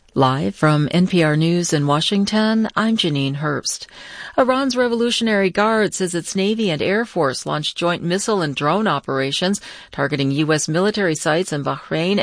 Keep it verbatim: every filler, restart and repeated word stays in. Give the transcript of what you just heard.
Live from N P R News in Washington, I'm Janine Herbst. Iran's Revolutionary Guard says its Navy and Air Force launched joint missile and drone operations targeting U S military sites in Bahrain